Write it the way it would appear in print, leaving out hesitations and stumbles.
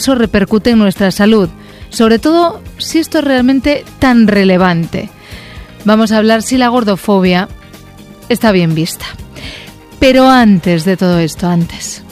eso repercute en nuestra salud, sobre todo si esto es realmente tan relevante. Vamos a hablar si la gordofobia está bien vista. Pero antes de todo esto, antes